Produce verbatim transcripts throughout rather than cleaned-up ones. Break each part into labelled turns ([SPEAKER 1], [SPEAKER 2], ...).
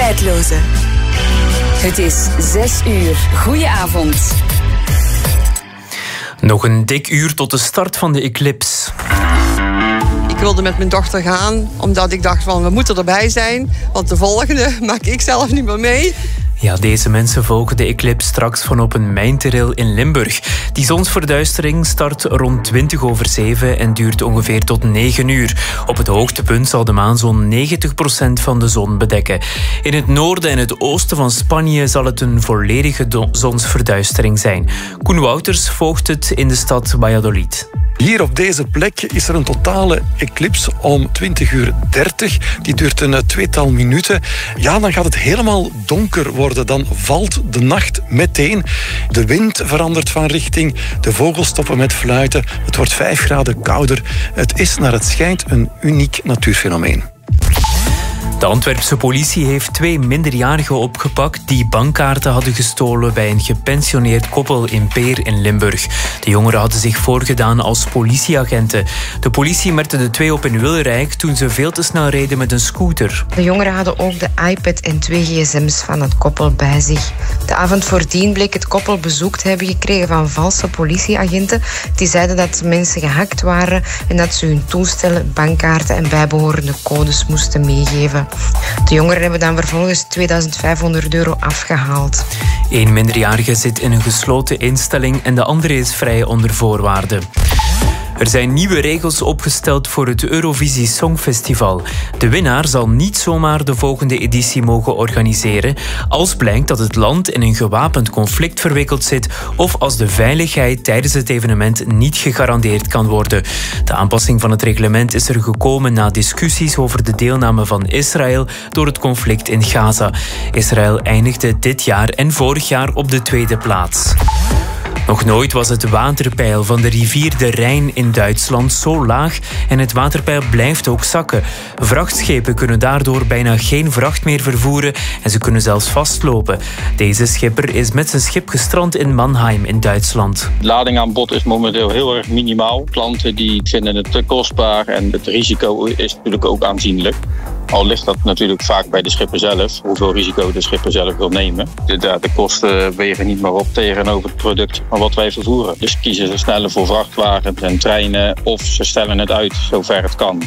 [SPEAKER 1] tijdloze. Het is zes uur. Goedenavond.
[SPEAKER 2] Nog een dik uur tot de start van de eclipse.
[SPEAKER 3] Ik wilde met mijn dochter gaan, omdat ik dacht van we moeten erbij zijn. Want de volgende maak ik zelf niet meer mee.
[SPEAKER 2] Ja, deze mensen volgen de eclipse straks van op een mijnterrein in Limburg. Die zonsverduistering start rond twintig over zeven en duurt ongeveer tot negen uur. Op het hoogtepunt zal de maan zo'n negentig procent van de zon bedekken. In het noorden en het oosten van Spanje zal het een volledige do- zonsverduistering zijn. Koen Wouters volgt het in de stad Valladolid.
[SPEAKER 4] Hier op deze plek is er een totale eclipse om twintig uur dertig. Die duurt een tweetal minuten. Ja, dan gaat het helemaal donker worden. Dan valt de nacht meteen. De wind verandert van richting. De vogels stoppen met fluiten. Het wordt vijf graden kouder. Het is naar het schijnt een uniek natuurfenomeen.
[SPEAKER 2] De Antwerpse politie heeft twee minderjarigen opgepakt die bankkaarten hadden gestolen bij een gepensioneerd koppel in Peer in Limburg. De jongeren hadden zich voorgedaan als politieagenten. De politie merkte de twee op hun wilrijk toen ze veel te snel reden met een scooter.
[SPEAKER 5] De jongeren hadden ook de iPad en twee gsm's van het koppel bij zich. De avond voordien bleek het koppel bezoek te hebben gekregen van valse politieagenten. Die zeiden dat mensen gehackt waren en dat ze hun toestellen, bankkaarten en bijbehorende codes moesten meegeven. De jongeren hebben dan vervolgens tweeduizend vijfhonderd euro afgehaald.
[SPEAKER 2] Eén minderjarige zit in een gesloten instelling en de andere is vrij onder voorwaarden. Er zijn nieuwe regels opgesteld voor het Eurovisie Songfestival. De winnaar zal niet zomaar de volgende editie mogen organiseren als blijkt dat het land in een gewapend conflict verwikkeld zit of als de veiligheid tijdens het evenement niet gegarandeerd kan worden. De aanpassing van het reglement is er gekomen na discussies over de deelname van Israël door het conflict in Gaza. Israël eindigde dit jaar en vorig jaar op de tweede plaats. Nog nooit was het waterpeil van de rivier de Rijn in Duitsland zo laag en het waterpeil blijft ook zakken. Vrachtschepen kunnen daardoor bijna geen vracht meer vervoeren en ze kunnen zelfs vastlopen. Deze schipper is met zijn schip gestrand in Mannheim in Duitsland.
[SPEAKER 6] De lading aan bod is momenteel heel erg minimaal. Klanten die vinden het te kostbaar en het risico is natuurlijk ook aanzienlijk. Al ligt dat natuurlijk vaak bij de schipper zelf, hoeveel risico de schipper zelf wil nemen. De, de kosten wegen niet meer op tegenover het product van wat wij vervoeren. Dus kiezen ze sneller voor vrachtwagens en treinen of ze stellen het uit zover het kan.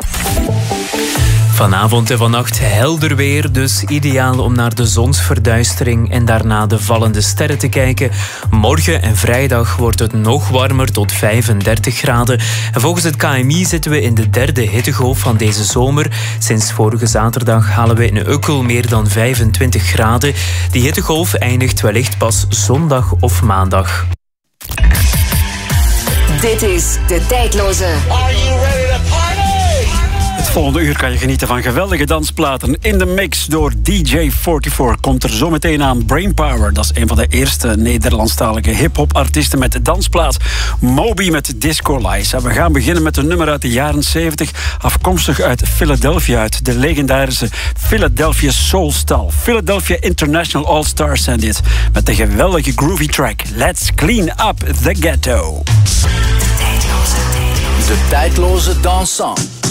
[SPEAKER 2] Vanavond en vannacht helder weer, dus ideaal om naar de zonsverduistering en daarna de vallende sterren te kijken. Morgen en vrijdag wordt het nog warmer tot vijfendertig graden. En volgens het K M I zitten we in de derde hittegolf van deze zomer. Sinds vorige zaterdag halen we in Ukkel meer dan vijfentwintig graden. Die hittegolf eindigt wellicht pas zondag of maandag.
[SPEAKER 1] Dit is de tijdloze.
[SPEAKER 7] Are you ready to party?
[SPEAKER 8] Het volgende uur kan je genieten van geweldige dansplaten. In de mix door D J vierenveertig komt er zometeen aan Brainpower. Dat is een van de eerste Nederlandstalige hip-hop artiesten met dansplaat. Moby met Disco Lies. En we gaan beginnen met een nummer uit de jaren zeventig, afkomstig uit Philadelphia, uit de legendarische Philadelphia Soulstal. Philadelphia International All-Stars zijn dit, met de geweldige groovy track Let's Clean Up the Ghetto.
[SPEAKER 9] De tijdloze dansant.